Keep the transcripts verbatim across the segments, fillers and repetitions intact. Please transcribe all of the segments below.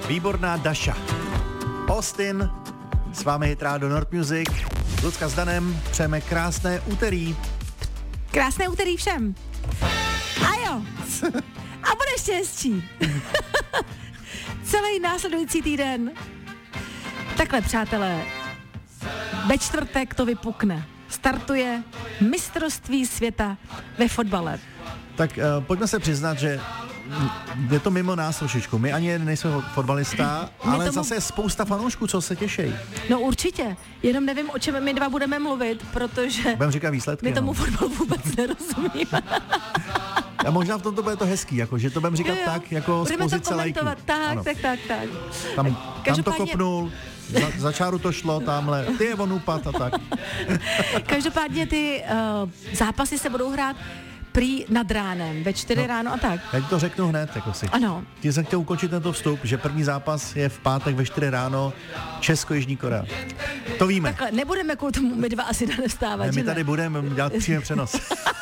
výborná Daša. Austin, s vámi hit rádio Nord Music. Lucka s Danem, přejeme krásné úterý. Krásné úterý všem. A jo. A bude ještě hezčí. Celý následující týden. Takhle, přátelé, ve čtvrtek to vypukne. Startuje mistrovství světa ve fotbale. Tak uh, pojďme se přiznat, že je to mimo nás trošičku. My ani nejsme fotbalista, ale tomu... zase je spousta fanoušků, co se těší. No určitě, jenom nevím, o čem my dva budeme mluvit, protože budeme říkat výsledky, my tomu no. fotbalu vůbec nerozumíme. A možná v tomto bude to hezký, jako, že to budeme říkat jo, jo. tak, jako budeme z pozice lajků. Tak, tak, tak, tak. Tam, tam to kopnul, za, za čáru to šlo, tamhle, ty je on upad a tak. Každopádně ty uh, zápasy se budou hrát prý nad ránem, ve čtyři no, ráno a tak. Já ti to řeknu hned, jako si. Ano. Ti jsem chtěl ukončit tento vstup, že první zápas je v pátek ve čtyři ráno, Česko-Jižní Korea. To víme. Takhle, nebudeme kvůli tomu my dva asi nedostávat. Ne, my tady ne? budeme dělat přímý přenos.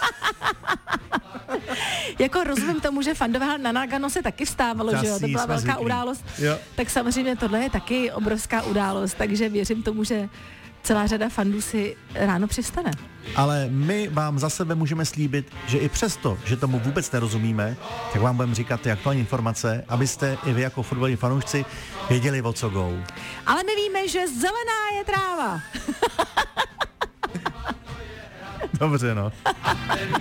Jako rozumím tomu, že Fandové na Nagano se taky vstávalo, Časí, že jo, to byla velká zvyklý. událost. Jo. Tak samozřejmě tohle je taky obrovská událost, takže věřím tomu, že celá řada fandů si ráno přistane. Ale my vám za sebe můžeme slíbit, že i přesto, že tomu vůbec nerozumíme, tak vám budeme říkat ty aktuální informace, abyste i vy jako fotbaloví fanoušci věděli, o co go. Ale my víme, že zelená je tráva. Dobře, no.